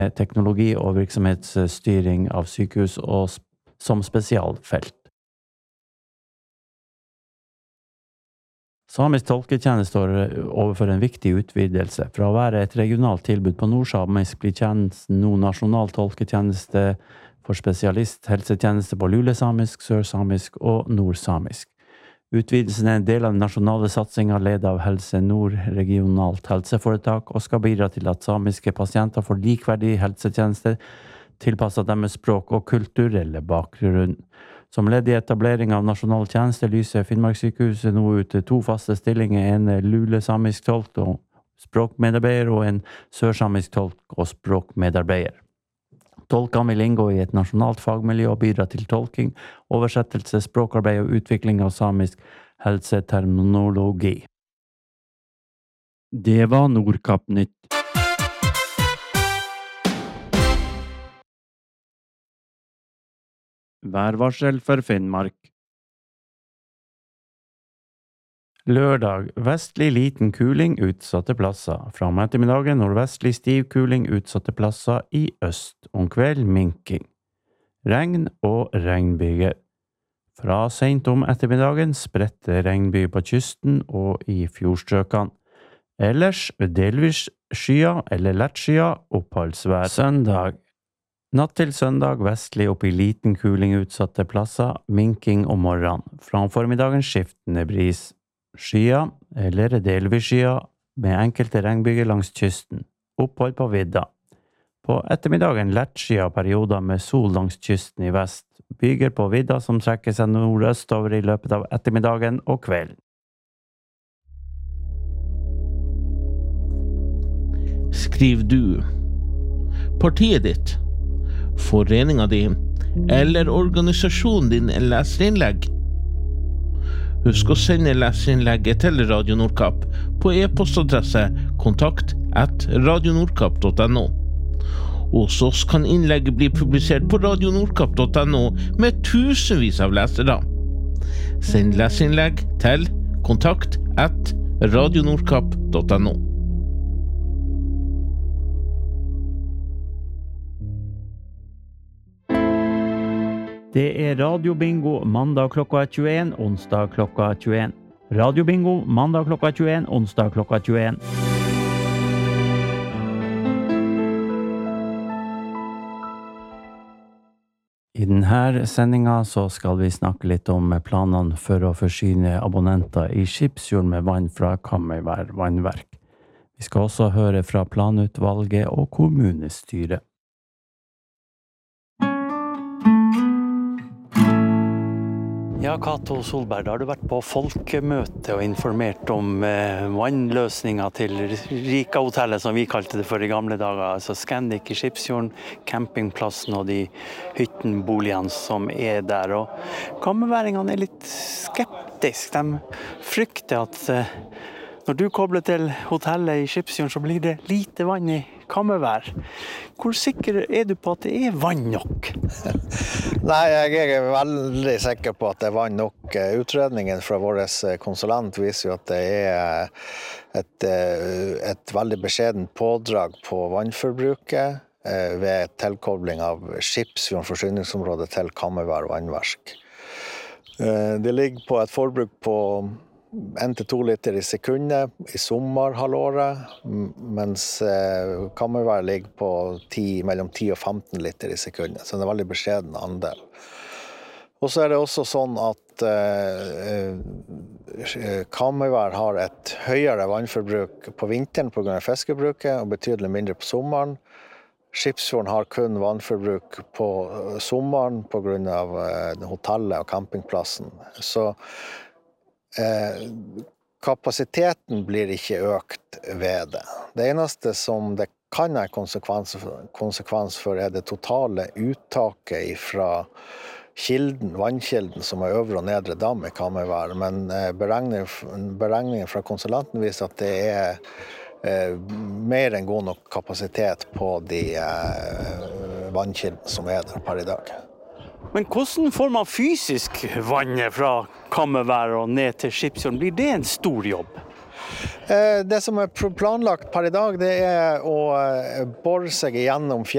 teknologi og virksomhetsstyring av sykehus og som spesialfelt. Samisk tolketjeneste står overfor en viktig utvidelse. Fra å være et regionalt tilbud på nordsamisk blir tjenesten nå nasjonal tolketjeneste for spesialist helsetjeneste på lulesamisk, sørsamisk og nordsamisk. Utvidelsen en del av den nasjonale satsingen ledet av Helse Nord regionalt helseforetak og skal bidra til at samiske pasienter får likverdig helsetjeneste tilpasset deres språk og kulturelle bakgrunn. Som ledd i etablering av nasjonal tjeneste lyser Finnmarkssykehuset nå ut 2 faste stillinger, en lulesamisk tolk og språkmedarbeider og en sørsamisk tolk og språkmedarbeider. Tolkene vil inngå i et nasjonalt fagmiljø og bidra til tolking, oversettelse, språkarbeid og utvikling av samisk helseterminologi. Det var Nordkapp-nytt. Værvarsel for Finnmark. Lørdag, vestlig liten kuling utsatte plasser. Fra ettermiddagen nordvestlig stiv kuling utsatte plasser i øst. Om kveld minking. Regn og regnbyger. Fra sent om ettermiddagen spredte regnbyger på kysten og i fjordstrøkene. Ellers delvis skya eller lettskya oppholdsvær. Søndag. Natt til søndag vestlig opp i liten kuling utsatte plasser, minking om morgenen. Fra formiddagen skiftende bris. Skya eller delvis skya med enkelte regnbyger langs kysten. Opphold på vidda. På ettermiddagen lettskya perioder med sol langs kysten i vest. Byger på vidda som trekker seg nordøstover i løpet av ettermiddagen og kvelden. Skriv du. Partiet ditt. Foreninga di eller organisasjonen din leserinnlegg. Husk å sende leserinnlegget til Radio Nordkapp på e-postadresse kontakt@radionordkapp.no. Hos oss kan innlegget bli publisert på radionordkapp.no med tusenvis av lesere. Send leserinnlegg til kontakt@radionordkapp.no. Det Radio Bingo mandag klokka 21, onsdag klokka 21. Radio Bingo mandag klokka 21, onsdag klokka 21. I denne sendingen så skal vi snakke litt om planene for å forsyne abonnenter i Skipsfjorden med vann fra Kamøyvær vannverk. Vi skal også høre fra planutvalget og kommunestyret. Ja, Kato Solberg, da har du vært på folkemøte og informert om vannløsninger til Rika-hotellet, som vi kalte det for i gamle dager. Altså Scandic i Skipsfjorden, campingplassen og de hyttenboligene som der. Og kammerværingene litt skeptiske. De frykter at når du kobler til hotellet i Skipsfjorden, så blir det lite vann i Kamøyvær. Hvor sikker du på at det vann nok? Nei, jeg veldig sikker på at det vann nok. Utredningen fra vår konsulent viser jo at det et veldig beskjeden pådrag på vannforbruket ved tilkobling av Skipsfjorden forsyningsområde til Kamøyvær vannverk. Det ligger på et forbruk på 1-2 liter i sekundet i sommerhalvåret, mens Kamøyvær ligger på mellom 10 og 15 liter i sekundet, så det veldig beskjeden andel. Og så det også sånn at Kamøyvær har et høyere vannforbruk på vinteren på grunn av fiskebruket, og betydelig mindre på sommeren. Skipsfjorden har kun vannforbruk på sommeren på grunn av hotellet og campingplassen. Så kapasiteten blir ikke økt ved det. Det eneste som det kan ha konsekvens for det totale uttaket fra vannkilden som øvre og nedre dam i Kamøyvær, men beregningen fra konsulenten viser at det mer enn god nok kapasitet på de vannkildene som der per i dag. Men hvordan får man fysisk vannet fra Kamøyvær og ned til Skipsfjorden? Blir det en stor jobb? Det som er planlagt per i dag, det er å bore seg igjennom